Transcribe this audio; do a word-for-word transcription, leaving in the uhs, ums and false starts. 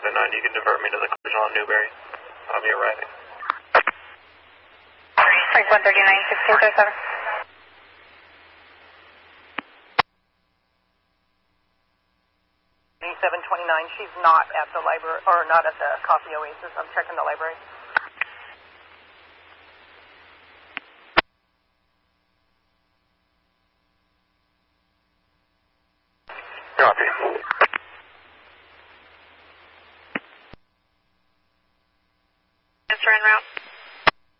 seven nine, you can divert me to the collision on Newberry. I'll be arriving. Frank one thirty-nine, sixteen oh seven. seven twenty-nine, she's not at the library, or not at the Coffee Oasis. I'm checking the library. Copy.